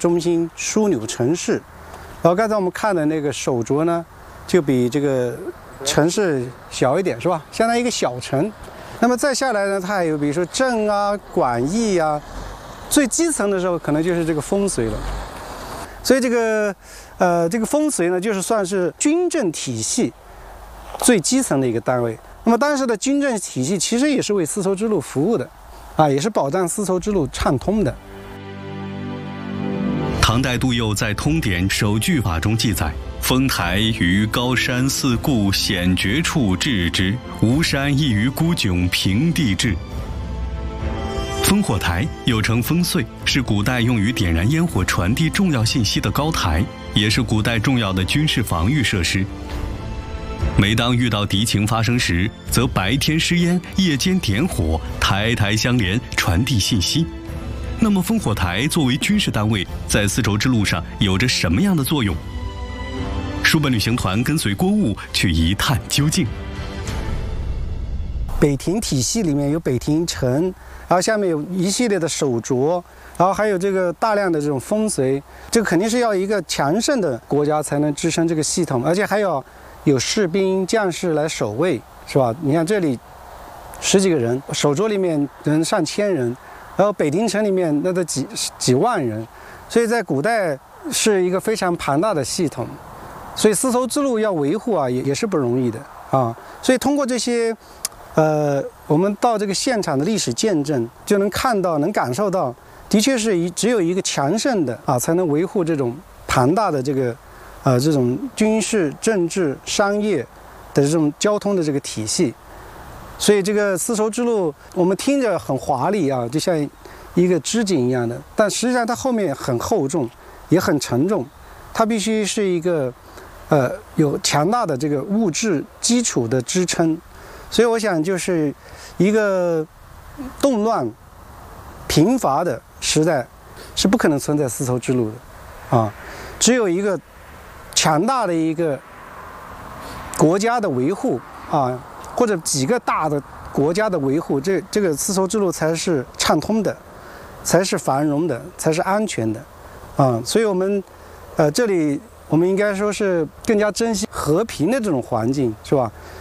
中心枢纽城市。然后刚才我们看的那个首卓呢，就比这个城市小一点，是吧？相当于一个小城。那么再下来呢，它还有比如说镇啊、馆驿啊，最基层的时候可能就是这个风绥了。所以这个风绥呢，就是算是军政体系最基层的一个单位。那么当时的军政体系其实也是为丝绸之路服务的，也是保障丝绸之路畅通的。 唐代杜佑在《通典守据法》中记载：“丰台于高山四顾险绝处置之，无山亦于孤迥平地置。”烽火台又称烽燧，是古代用于点燃烟火、传递重要信息的高台，也是古代重要的军事防御设施。每当遇到敌情发生时，则白天施烟，夜间点火，台台相连，传递信息。那么烽火台作为军事单位，在丝绸之路上有着什么样的作用？书本旅行团跟随郭务去一探究竟。 北庭体系里面有北庭城，然后下面有一系列的首卓，然后还有这个大量的这种风绥，这个肯定是要一个强盛的国家才能支撑这个系统，而且还要有士兵将士来守卫，是吧？你看这里10几个人，首卓里面人上千人，然后北庭城里面那都几万人，所以在古代是一个非常庞大的系统，所以丝绸之路要维护也是不容易的啊。所以通过这些我们到这个现场的历史见证，就能看到、能感受到，的确是只有一个强盛的才能维护这种庞大的这种军事、政治、商业的这种交通的这个体系。所以这个丝绸之路，我们听着很华丽就像一个织锦一样的，但实际上它后面很厚重，也很沉重，它必须是一个有强大的这个物质基础的支撑。所以我想，就是一个动乱贫乏的时代是不可能存在丝绸之路的只有一个强大的一个国家的维护或者几个大的国家的维护，这个丝绸之路才是畅通的，才是繁荣的，才是安全的所以我们这里我们应该说是更加珍惜和平的这种环境，是吧？